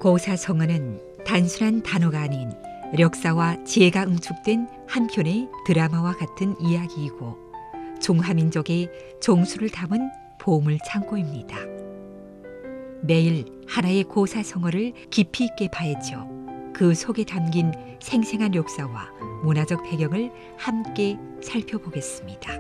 고사성어는 단순한 단어가 아닌 력사와 지혜가 응축된 한 편의 드라마와 같은 이야기이고 중화민족의 종수를 담은 보물 창고입니다. 매일 하나의 고사성어를 깊이 있게 봐야죠. 그 속에 담긴 생생한 역사와 문화적 배경을 함께 살펴보겠습니다.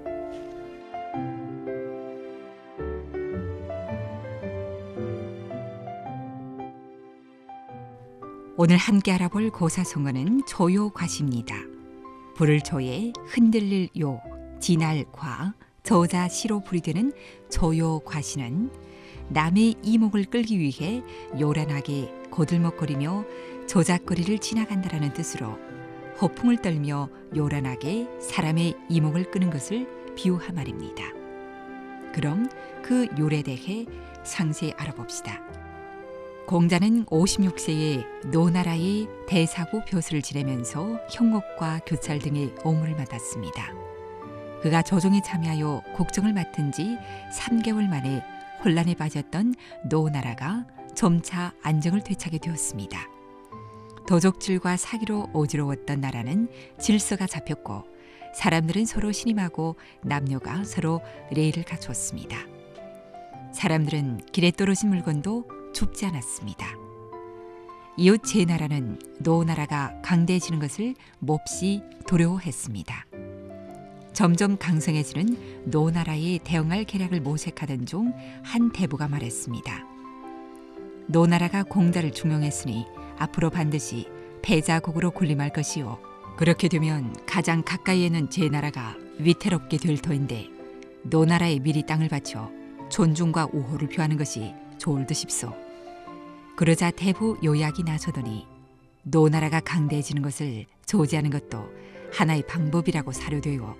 오늘 함께 알아볼 고사성어는 조요과시입니다. 불을 조에 흔들릴 요, 진할 과, 저자 시로 불이되는 조요과시는 남의 이목을 끌기 위해 요란하게 고들먹거리며 조작거리를 지나간다라는 뜻으로 허풍을 떨며 요란하게 사람의 이목을 끄는 것을 비유한 말입니다. 그럼 그 요래 대해 상세히 알아봅시다. 공자는 56세에 노나라의 대사구 벼슬을 지내면서 형옥과 교찰 등의 업무를 맡았습니다. 그가 조정에 참여하여 국정을 맡은 지 3개월 만에 혼란에 빠졌던 노나라가 점차 안정을 되찾게 되었습니다. 도적질과 사기로 어지러웠던 나라는 질서가 잡혔고 사람들은 서로 신임하고 남녀가 서로礼를 갖추었습니다. 사람들은 길에 떨어진 물건도 줍지 않았습니다. 이웃 제나라는 노나라가 강대해지는 것을 몹시 두려워했습니다. 점점 강성해지는 노나라에 대응할 계략을 모색하던 중 한 대부가 말했습니다. 노나라가 공자를 중용했으니 앞으로 반드시 패자국으로 군림할 것이요. 그렇게 되면 가장 가까이에 있는 제나라가 위태롭게 될 터인데 노나라에 미리 땅을 바쳐 존중과 우호를 표하는 것이 좋을 듯싶소. 그러자 대부 요약이 나서더니 노나라가 강대해지는 것을 조지하는 것도 하나의 방법이라고 사료되어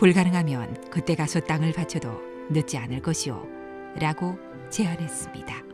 불가능하면 그때 가서 땅을 바쳐도 늦지 않을 것이오 라고 제안했습니다.